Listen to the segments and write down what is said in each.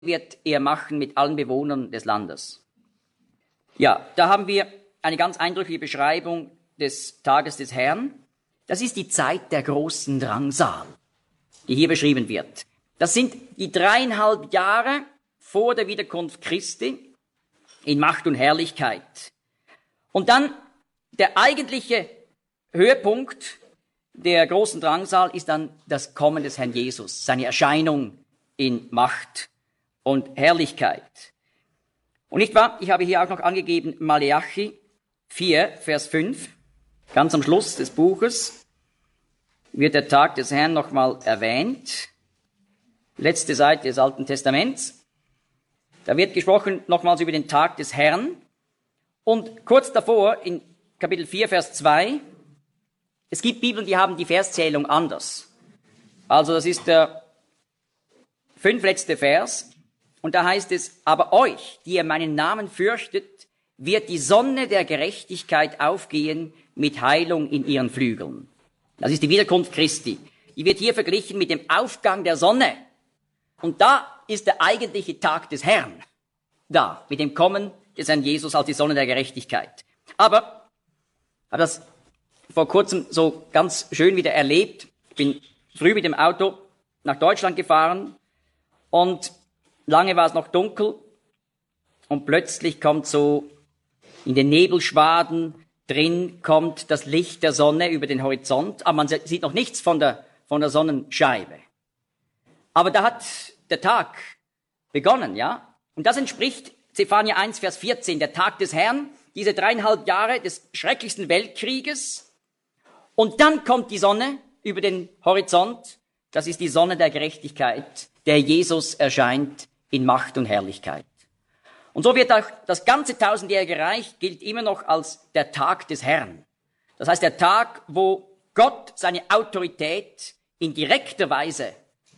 wird er machen mit allen Bewohnern des Landes. Ja, da haben wir eine ganz eindrückliche Beschreibung des Tages des Herrn. Das ist die Zeit der großen Drangsal, die hier beschrieben wird. Das sind die 3,5 Jahre vor der Wiederkunft Christi in Macht und Herrlichkeit. Und dann der eigentliche Höhepunkt der großen Drangsal ist dann das Kommen des Herrn Jesus, seine Erscheinung in Macht und Herrlichkeit. Und nicht wahr, ich habe hier auch noch angegeben Maleachi 4, Vers 5, ganz am Schluss des Buches wird der Tag des Herrn nochmal erwähnt. Letzte Seite des Alten Testaments. Da wird gesprochen nochmals über den Tag des Herrn. Und kurz davor, in Kapitel 4, Vers 2, es gibt Bibeln, die haben die Verszählung anders. Also das ist der 5. letzte Vers. Und da heißt es, aber euch, die ihr meinen Namen fürchtet, wird die Sonne der Gerechtigkeit aufgehen mit Heilung in ihren Flügeln. Das ist die Wiederkunft Christi. Die wird hier verglichen mit dem Aufgang der Sonne. Und da ist der eigentliche Tag des Herrn. Da, mit dem Kommen des Herrn Jesus als die Sonne der Gerechtigkeit. Aber, ich habe das vor kurzem so ganz schön wieder erlebt. Ich bin früh mit dem Auto nach Deutschland gefahren und lange war es noch dunkel und plötzlich kommt so in den Nebelschwaden drin kommt das Licht der Sonne über den Horizont, aber man sieht noch nichts von der Sonnenscheibe. Aber da hat der Tag begonnen, ja? Und das entspricht Zephania 1, Vers 14, der Tag des Herrn, diese 3,5 Jahre des schrecklichsten Weltkrieges. Und dann kommt die Sonne über den Horizont. Das ist die Sonne der Gerechtigkeit, der Jesus erscheint in Macht und Herrlichkeit. Und so wird auch das ganze 1000-jährige Reich gilt immer noch als der Tag des Herrn. Das heißt, der Tag, wo Gott seine Autorität in direkter Weise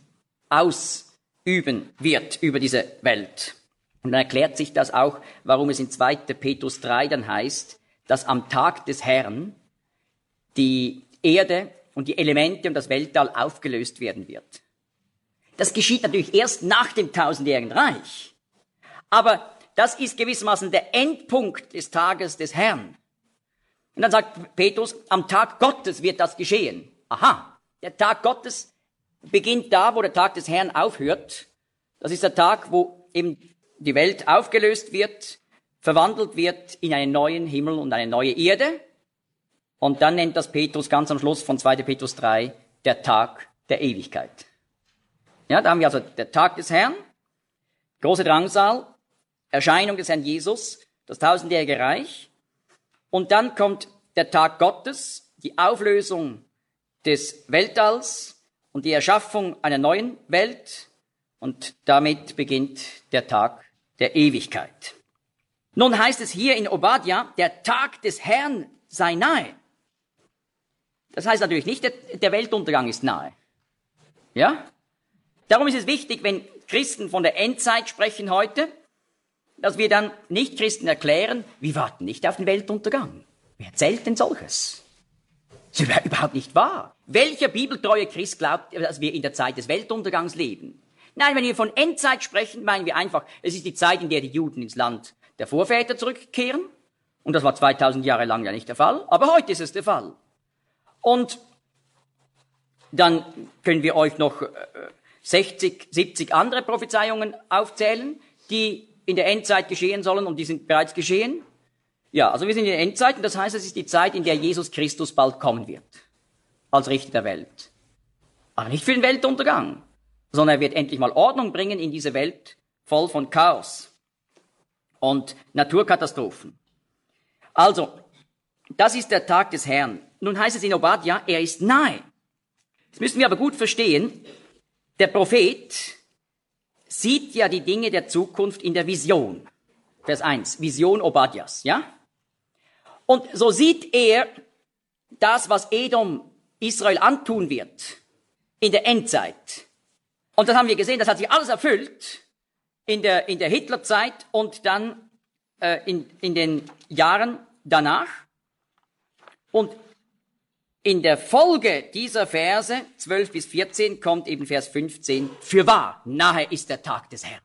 ausüben wird über diese Welt. Und dann erklärt sich das auch, warum es in 2. Petrus 3 dann heißt, dass am Tag des Herrn die Erde und die Elemente und das Weltall aufgelöst werden wird. Das geschieht natürlich erst nach dem 1000-jährigen Reich. Aber das ist gewissermaßen der Endpunkt des Tages des Herrn. Und dann sagt Petrus, am Tag Gottes wird das geschehen. Aha, der Tag Gottes beginnt da, wo der Tag des Herrn aufhört. Das ist der Tag, wo eben die Welt aufgelöst wird, verwandelt wird in einen neuen Himmel und eine neue Erde. Und dann nennt das Petrus ganz am Schluss von 2. Petrus 3 der Tag der Ewigkeit. Ja, da haben wir also der Tag des Herrn, große Drangsal, Erscheinung des Herrn Jesus, das 1000-jährige Reich. Und dann kommt der Tag Gottes, die Auflösung des Weltalls und die Erschaffung einer neuen Welt. Und damit beginnt der Tag der Ewigkeit. Nun heißt es hier in Obadja, der Tag des Herrn sei nahe. Das heißt natürlich nicht, der Weltuntergang ist nahe. Ja? Darum ist es wichtig, wenn Christen von der Endzeit sprechen heute, dass wir dann Nicht-Christen erklären, wir warten nicht auf den Weltuntergang. Wer erzählt denn solches? Das ist überhaupt nicht wahr. Welcher bibeltreue Christ glaubt, dass wir in der Zeit des Weltuntergangs leben? Nein, wenn wir von Endzeit sprechen, meinen wir einfach, es ist die Zeit, in der die Juden ins Land der Vorväter zurückkehren. Und das war 2000 Jahre lang ja nicht der Fall, aber heute ist es der Fall. Und dann können wir euch noch 60, 70 andere Prophezeiungen aufzählen, die in der Endzeit geschehen sollen und die sind bereits geschehen. Ja, also wir sind in der Endzeit und das heißt, es ist die Zeit, in der Jesus Christus bald kommen wird, als Richter der Welt. Aber nicht für den Weltuntergang, sondern er wird endlich mal Ordnung bringen in diese Welt voll von Chaos und Naturkatastrophen. Also, das ist der Tag des Herrn. Nun heißt es in Obadja, er ist nahe. Das müssen wir aber gut verstehen. Der Prophet sieht ja die Dinge der Zukunft in der Vision. Vers 1, Vision Obadjas, ja? Und so sieht er das, was Edom Israel antun wird in der Endzeit. Und das haben wir gesehen, das hat sich alles erfüllt in der Hitlerzeit und dann in den Jahren danach. Und in der Folge dieser Verse 12 bis 14 kommt eben Vers 15, fürwahr, nahe ist der Tag des Herrn.